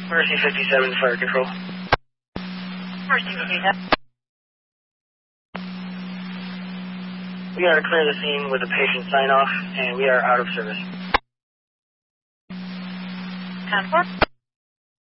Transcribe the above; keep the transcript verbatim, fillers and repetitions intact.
Mercy fifty-seven, Fire Control. Mercy fifty-seven. We are to clear the scene with a patient sign-off, and we are out of service. ten four.